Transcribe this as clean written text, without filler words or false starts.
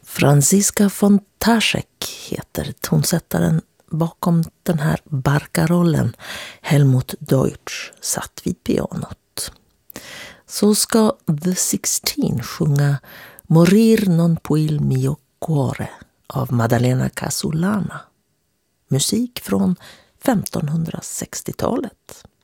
Franziska von Taschek heter tonsättaren bakom den här barkarollen. Helmut Deutsch satt vid pianot. Så ska The 16 sjunga Morir non puil mio cuore av Maddalena Casulana. Musik från 1560-talet.